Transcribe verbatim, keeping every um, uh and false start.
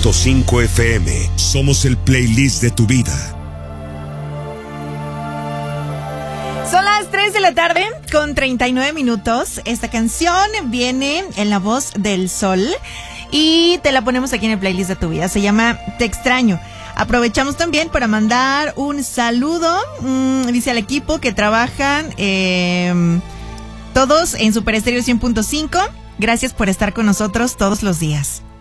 punto cinco F M. Somos el playlist de tu vida. Son las tres de la tarde con treinta y nueve minutos. Esta canción viene en la voz del Sol y te la ponemos aquí en el playlist de tu vida. Se llama Te Extraño. Aprovechamos también para mandar un saludo, mmm, dice al equipo que trabajan eh, todos en Super Estéreo cien punto cinco. Gracias por estar con nosotros todos los días.